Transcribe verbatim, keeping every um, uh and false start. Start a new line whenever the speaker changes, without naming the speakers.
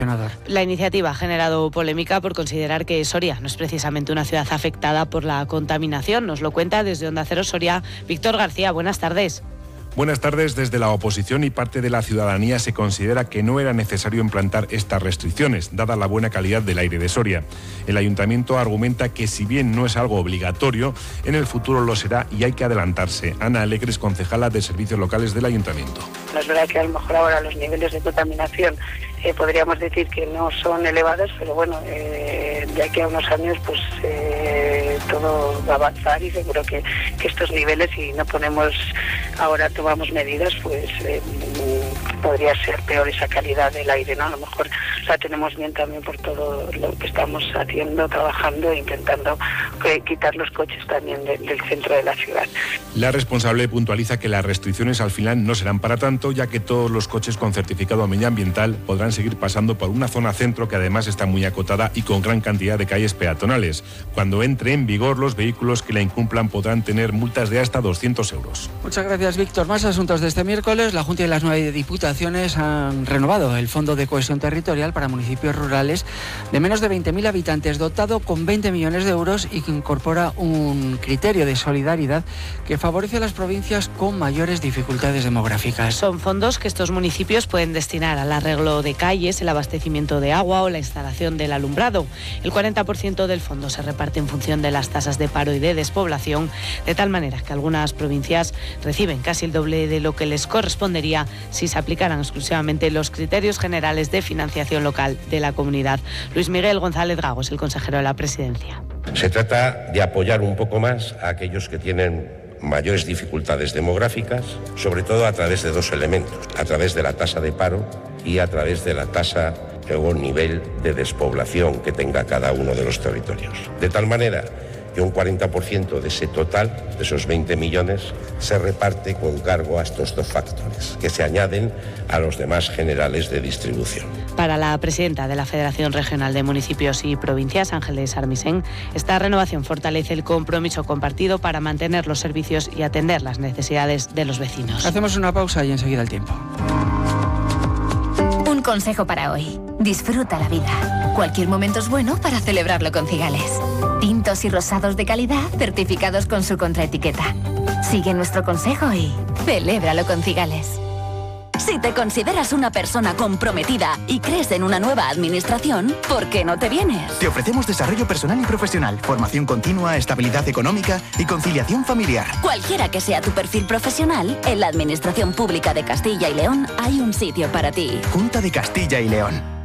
La iniciativa ha generado polémica por considerar que Soria no es precisamente una ciudad afectada por la contaminación. Nos lo cuenta desde Onda Cero Soria Víctor García. Buenas tardes.
Buenas tardes. Desde la oposición y parte de la ciudadanía se considera que no era necesario implantar estas restricciones, dada la buena calidad del aire de Soria. El ayuntamiento argumenta que si bien no es algo obligatorio, en el futuro lo será y hay que adelantarse. Ana Alegres, concejala de Servicios Locales del Ayuntamiento.
No es verdad que a lo mejor ahora los niveles de contaminación eh, podríamos decir que no son elevados, pero bueno, eh, de aquí a unos años pues eh, todo va a avanzar y seguro que, que estos niveles, si no ponemos ahora tomamos medidas, pues eh, podría ser peor esa calidad del aire, ¿no? A lo mejor la tenemos bien también por todo lo que estamos haciendo, trabajando e intentando eh, quitar los coches también de, del centro de la ciudad.
La responsable puntualiza que las restricciones al final no serán para tanto, ya que todos los coches con certificado medioambiental podrán seguir pasando por una zona centro que además está muy acotada y con gran cantidad de calles peatonales. Cuando entre en vigor, los vehículos que la incumplan podrán tener multas de hasta doscientos euros.
Muchas gracias, Víctor. Más asuntos de este miércoles. La Junta y las nueve diputaciones han renovado el Fondo de Cohesión Territorial para municipios rurales de menos de veinte mil habitantes, dotado con veinte millones de euros y que incorpora un criterio de solidaridad que favorece a las provincias con mayores dificultades demográficas.
Son fondos que estos municipios pueden destinar al arreglo de calles, el abastecimiento de agua o la instalación del alumbrado. El cuarenta por ciento del fondo se reparte en función de las tasas de paro y de despoblación, de tal manera que algunas provincias reciben casi el doble de lo que les correspondería si se aplicaran exclusivamente los criterios generales de financiación local de la comunidad. Luis Miguel González Gago es el consejero de la Presidencia.
Se trata de apoyar un poco más a aquellos que tienen mayores dificultades demográficas, sobre todo a través de dos elementos, a través de la tasa de paro y a través de la tasa o nivel de despoblación que tenga cada uno de los territorios. De tal manera que un cuarenta por ciento de ese total, de esos veinte millones, se reparte con cargo a estos dos factores, que se añaden a los demás generales de distribución.
Para la presidenta de la Federación Regional de Municipios y Provincias, Ángeles Armisen, esta renovación fortalece el compromiso compartido para mantener los servicios y atender las necesidades de los vecinos.
Hacemos una pausa y enseguida el tiempo.
Un consejo para hoy. Disfruta la vida. Cualquier momento es bueno para celebrarlo con Cigales. Tintos y rosados de calidad certificados con su contraetiqueta. Sigue nuestro consejo y celébralo con Cigales. Si te consideras una persona comprometida y crees en una nueva administración, ¿por qué no te vienes?
Te ofrecemos desarrollo personal y profesional, formación continua, estabilidad económica y conciliación familiar.
Cualquiera que sea tu perfil profesional, en la Administración Pública de Castilla y León hay un sitio para ti.
Junta de Castilla y León.